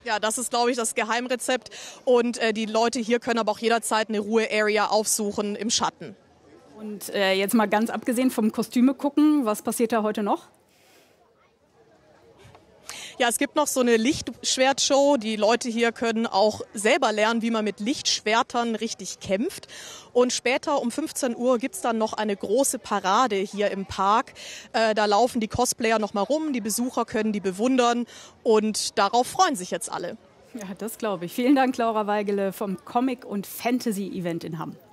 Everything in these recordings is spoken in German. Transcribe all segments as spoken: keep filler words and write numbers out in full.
Ja, das ist, glaube ich, das Geheimrezept. Und äh, die Leute hier können aber auch jederzeit eine Ruhe-Area aufsuchen im Schatten. Und äh, jetzt mal ganz abgesehen vom Kostüme gucken, was passiert da heute noch? Ja, es gibt noch so eine Lichtschwertshow. Die Leute hier können auch selber lernen, wie man mit Lichtschwertern richtig kämpft. Und später um fünfzehn Uhr gibt's dann noch eine große Parade hier im Park. Äh, da laufen die Cosplayer noch mal rum, die Besucher können die bewundern und darauf freuen sich jetzt alle. Ja, das glaube ich. Vielen Dank, Laura Weigele vom Comic- und Fantasy-Event in Hamm.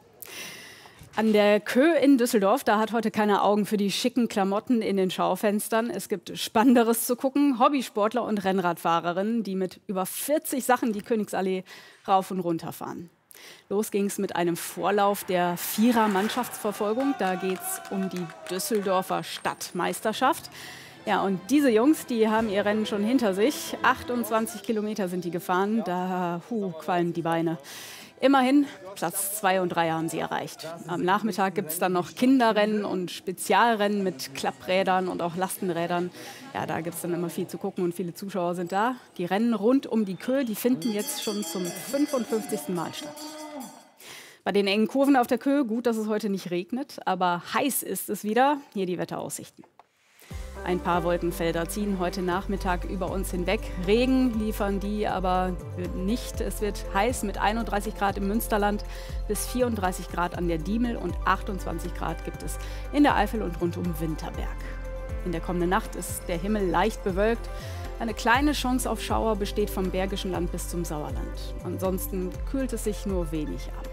An der Kö in Düsseldorf, da hat heute keiner Augen für die schicken Klamotten in den Schaufenstern. Es gibt Spannenderes zu gucken. Hobbysportler und Rennradfahrerinnen, die mit über vierzig Sachen die Königsallee rauf und runter fahren. Los ging es mit einem Vorlauf der Vierer-Mannschaftsverfolgung. Da geht es um die Düsseldorfer Stadtmeisterschaft. Ja, und diese Jungs, die haben ihr Rennen schon hinter sich. achtundzwanzig Kilometer sind die gefahren. Da huh, qualmen die Beine. Immerhin, Platz zwei und drei haben sie erreicht. Am Nachmittag gibt es dann noch Kinderrennen und Spezialrennen mit Klapprädern und auch Lastenrädern. Ja, da gibt es dann immer viel zu gucken und viele Zuschauer sind da. Die Rennen rund um die Kö, die finden jetzt schon zum fünfundfünfzigsten Mal statt. Bei den engen Kurven auf der Kö, gut, dass es heute nicht regnet, aber heiß ist es wieder. Hier die Wetteraussichten. Ein paar Wolkenfelder ziehen heute Nachmittag über uns hinweg. Regen liefern die aber nicht. Es wird heiß mit einunddreißig Grad im Münsterland bis vierunddreißig Grad an der Diemel und achtundzwanzig Grad gibt es in der Eifel und rund um Winterberg. In der kommenden Nacht ist der Himmel leicht bewölkt. Eine kleine Chance auf Schauer besteht vom Bergischen Land bis zum Sauerland. Ansonsten kühlt es sich nur wenig ab.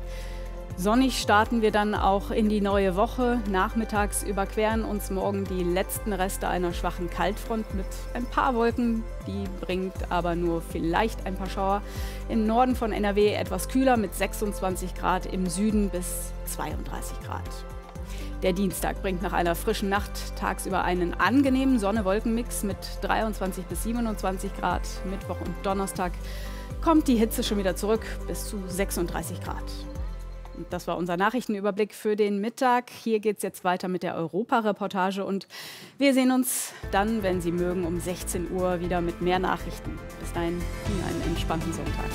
Sonnig starten wir dann auch in die neue Woche. Nachmittags überqueren uns morgen die letzten Reste einer schwachen Kaltfront mit ein paar Wolken. Die bringt aber nur vielleicht ein paar Schauer. Im Norden von N R W etwas kühler mit sechsundzwanzig Grad, im Süden bis zweiunddreißig Grad. Der Dienstag bringt nach einer frischen Nacht tagsüber einen angenehmen Sonne-Wolken-Mix mit dreiundzwanzig bis siebenundzwanzig Grad. Mittwoch und Donnerstag kommt die Hitze schon wieder zurück bis zu sechsunddreißig Grad. Das war unser Nachrichtenüberblick für den Mittag. Hier geht es jetzt weiter mit der Europa-Reportage und wir sehen uns dann, wenn Sie mögen, um sechzehn Uhr wieder mit mehr Nachrichten. Bis dahin, Ihnen einen entspannten Sonntag.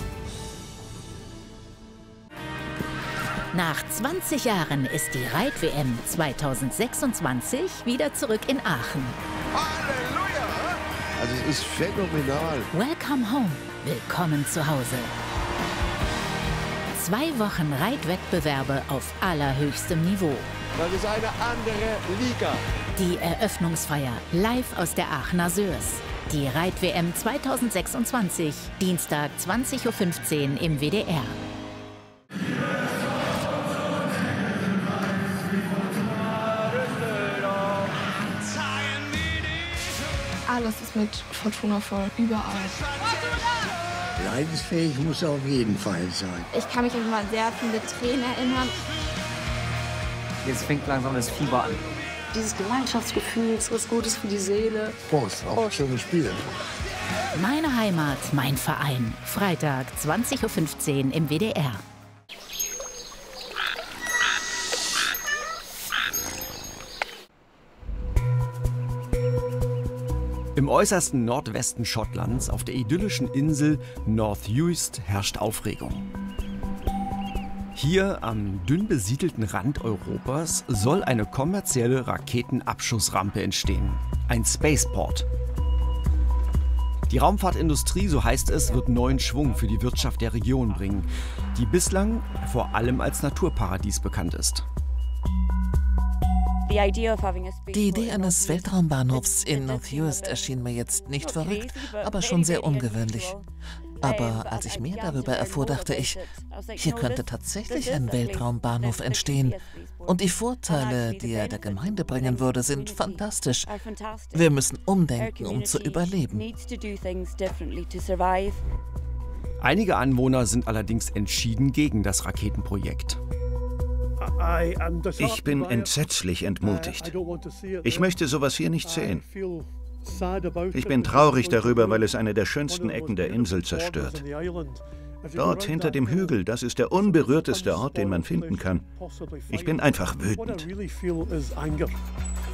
Nach zwanzig Jahren ist die Reit-W M zweitausendsechsundzwanzig wieder zurück in Aachen. Halleluja! Also es ist phänomenal. Welcome home. Willkommen zu Hause. Zwei Wochen Reitwettbewerbe auf allerhöchstem Niveau. Das ist eine andere Liga. Die Eröffnungsfeier live aus der Aachener Sörs. Die Reit-W M zweitausendsechsundzwanzig, Dienstag zwanzig Uhr fünfzehn im W D R. Alles ist mit Fortuna voll, überall. Leidensfähig muss er auf jeden Fall sein. Ich kann mich an sehr viele Tränen erinnern. Jetzt fängt langsam das Fieber an. Dieses Gemeinschaftsgefühl ist was Gutes für die Seele. Prost, auf ein schönes Spiel. Meine Heimat, mein Verein. Freitag, zwanzig Uhr fünfzehn im W D R. Im äußersten Nordwesten Schottlands, auf der idyllischen Insel North Uist, herrscht Aufregung. Hier am dünn besiedelten Rand Europas soll eine kommerzielle Raketenabschussrampe entstehen. Ein Spaceport. Die Raumfahrtindustrie, so heißt es, wird neuen Schwung für die Wirtschaft der Region bringen, die bislang vor allem als Naturparadies bekannt ist. Die Idee eines Weltraumbahnhofs in North Uist erschien mir jetzt nicht verrückt, aber schon sehr ungewöhnlich. Aber als ich mehr darüber erfuhr, dachte ich, hier könnte tatsächlich ein Weltraumbahnhof entstehen. Und die Vorteile, die er der Gemeinde bringen würde, sind fantastisch. Wir müssen umdenken, um zu überleben. Einige Anwohner sind allerdings entschieden gegen das Raketenprojekt. Ich bin entsetzlich entmutigt. Ich möchte sowas hier nicht sehen. Ich bin traurig darüber, weil es eine der schönsten Ecken der Insel zerstört. Dort hinter dem Hügel, das ist der unberührteste Ort, den man finden kann. Ich bin einfach wütend.